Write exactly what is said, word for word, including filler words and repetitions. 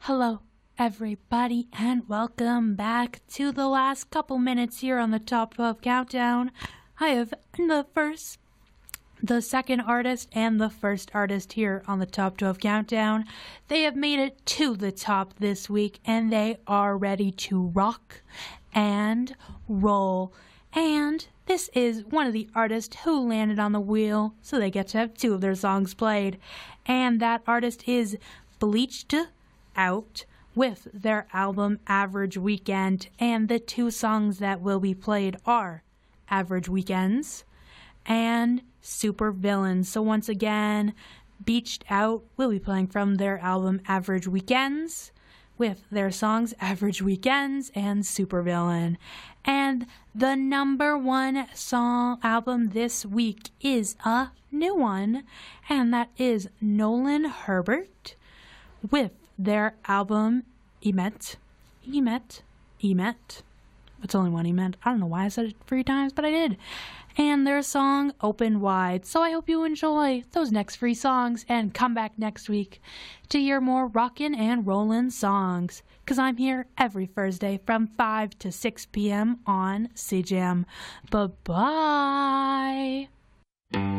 Hello, everybody, and welcome back to the last couple minutes here on the Top twelve Countdown. I have the first, the second artist, and the first artist here on the Top twelve Countdown. They have made it to the top this week, and they are ready to rock and roll. And this is one of the artists who landed on the wheel, so they get to have two of their songs played. And that artist is Bleached Out with their album Average Weekend, and the two songs that will be played are Average Weekends and Super Villains. So once again, Bleached Out will be playing from their album Average Weekends with their songs Average Weekends and Super Villain. And the number one song album this week is a new one, and that is Nolan Herbert with their album Emet. Emet. Emet. It's only one Emet. I don't know why I said it three times, but I did. And their song Open Wide. So I hope you enjoy those next three songs and come back next week to hear more rockin' and rollin' songs. Because I'm here every Thursday from five to six p.m. on C J M. Bye-bye.